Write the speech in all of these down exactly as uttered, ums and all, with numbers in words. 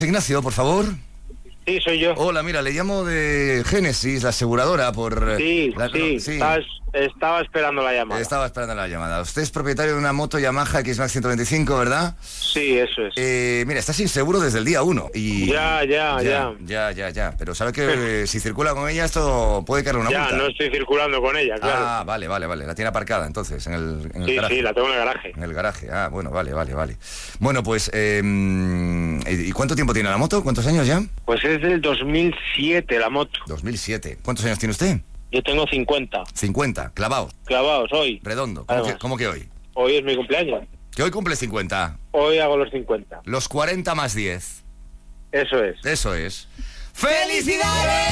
Ignacio, por favor. Sí, soy yo. Hola, mira, le llamo de Génesis, la aseguradora, por... Sí, la, sí, no, sí. Estaba, estaba esperando la llamada. Estaba esperando la llamada. Usted es propietario de una moto Yamaha X-Max ciento veinticinco, ¿verdad? Sí, eso es. Eh, mira, está sin seguro desde el día uno y... Ya, ya, ya. Ya, ya, ya. Pero sabe que eh, si circula con ella esto puede caerle una Ya, multa. no estoy circulando con ella, claro. Ah, vale, vale, vale. La tiene aparcada entonces en el, en el sí, garaje. sí, la tengo en el garaje. En el garaje. Ah, bueno, vale, vale, vale. Bueno, pues... Eh, ¿y cuánto tiempo tiene la moto? ¿Cuántos años ya? Pues es del dos mil siete la moto. dos mil siete. ¿Cuántos años tiene usted? Yo tengo cincuenta. cincuenta, clavados. Clavados, hoy. Redondo. ¿Cómo que, ¿Cómo que hoy? Hoy es mi cumpleaños. Que hoy cumple cincuenta. Hoy hago los cincuenta. Los cuarenta más diez. Eso es. Eso es. ¡Felicidades!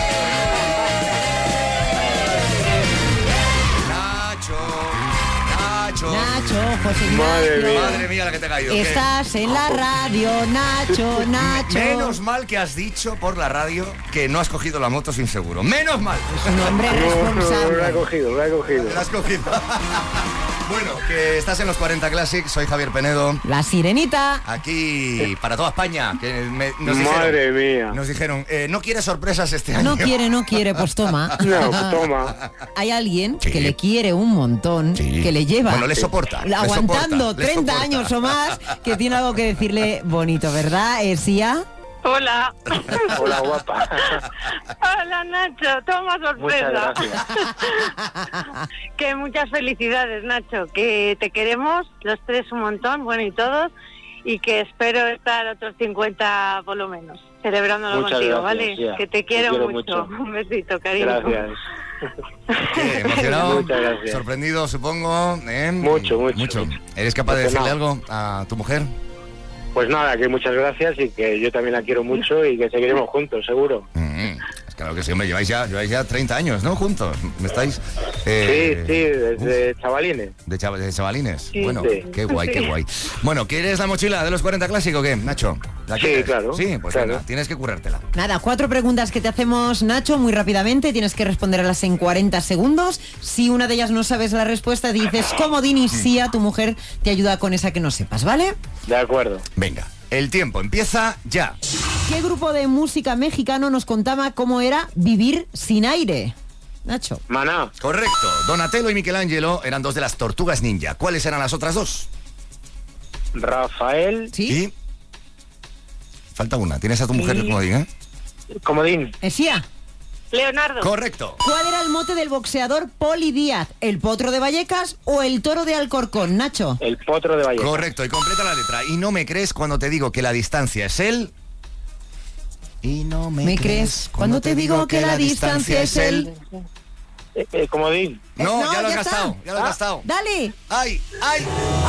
Nacho, Nacho. Nacho, José Ignacio. Madre mía. Madre mía la que te ha caído. ¿Qué? Estás en la radio, Nacho, Nacho. Menos mal que has dicho por la radio que no has cogido la moto sin seguro. Menos mal. Es un hombre No, no, lo he responsable. cogido, lo he cogido. La has cogido. Bueno, que estás en los cuarenta Classic. Soy Javier Penedo. La Sirenita. Aquí para toda España. Que me- nos Madre dijeron, mía. Nos dijeron, eh, no quiere sorpresas este año. No quiere, no quiere, pues toma. No, pues toma. Hay alguien Sí. que le quiere un montón, Sí. que le lleva Bueno, le soporta, le aguantando soporta, le treinta soporta. años o más, que tiene algo que decirle bonito, ¿verdad, Esia? Hola. Hola, guapa. Hola, Nacho. Toma Muchas sorpresa. gracias. Que muchas felicidades, Nacho. Que te queremos los tres un montón, bueno, y todos. Y que espero estar otros cincuenta por lo menos, celebrándolo Muchas contigo, gracias, ¿vale? ya. Que te Te quiero, quiero mucho. mucho. Un besito, cariño. Gracias. ¿Qué? ¿Emocionado? Muchas gracias. Sorprendido, supongo. ¿eh? Mucho, mucho, mucho. ¿Eres capaz de decirle Emocionado. algo a tu mujer? Pues nada, que muchas gracias y que yo también la quiero mucho y que seguiremos juntos, seguro. Mm, es claro que sí, hombre, lleváis ya, lleváis ya treinta años, ¿no? Juntos. ¿Me estáis? Sí, eh, sí, desde chavalines. De, chav- de chavalines. Sí, bueno, sí. qué guay, qué Sí. guay. Bueno, ¿quieres la mochila de los cuarenta Classic o qué, Nacho? ¿La Sí, quieres? claro, Sí, pues claro. venga, tienes que currártela. Nada, cuatro preguntas que te hacemos, Nacho, muy rápidamente. Tienes que responderlas en cuarenta segundos. Si una de ellas no sabes la respuesta, dices comodín y sí a tu mujer te ayuda con esa que no sepas, ¿vale? De acuerdo. Venga, el tiempo empieza ya. ¿Qué grupo de música mexicano nos contaba cómo era vivir sin aire? Nacho. Maná, Correcto. Donatello y Michelangelo eran dos de las tortugas ninja. ¿Cuáles eran las otras dos? Rafael, ¿Sí? Y... Falta una. ¿Tienes a tu mujer Y- como diga? Comodín, Esia. Leonardo. Correcto. ¿Cuál era el mote del boxeador Poli Díaz? ¿El potro de Vallecas o el toro de Alcorcón, Nacho? el potro de Valle. Correcto. Y completa la letra. Y no me crees cuando te digo que la distancia es el... Y no me, ¿Me crees cuando te digo que la distancia es el...? Eh, eh, comodín. No, Eh, ya lo has está. gastado. Ya lo has Ah. gastado. Dale. ¡Ay! ¡Ay!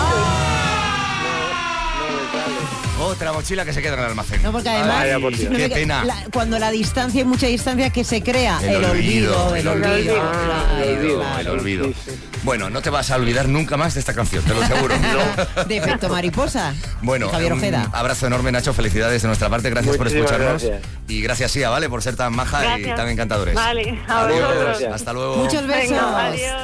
Otra mochila que se queda en el almacén. No, porque además... Vaya, por Dios. no, Qué que pena. la- cuando la distancia, hay mucha distancia, que se crea el, olvido, el olvido. Ah, el olvido, claro. El olvido. Sí, sí. Bueno, no te vas a olvidar nunca más de esta canción, te lo aseguro. De efecto mariposa. Bueno, Javier un Ojeda. abrazo enorme, Nacho. Felicidades de nuestra parte. Gracias Muchísimas por escucharnos. gracias. Y gracias, Sia, ¿vale? Por ser tan maja y Gracias. tan encantadores. Vale, a Adiós. vosotros. Gracias. Hasta luego. Muchos besos. Venga, adiós.